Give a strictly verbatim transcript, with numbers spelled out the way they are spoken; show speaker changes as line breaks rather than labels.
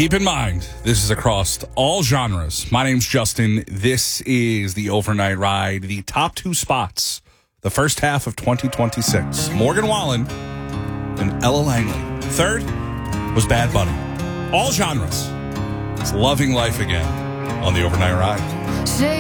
Keep in mind, this is across all genres. My name's Justin. This is the Overnight Ride, the top two spots, the first half of twenty twenty-six. Morgan Wallen and Ella Langley. Third was Bad Bunny. All genres. It's Loving Life Again on the Overnight Ride.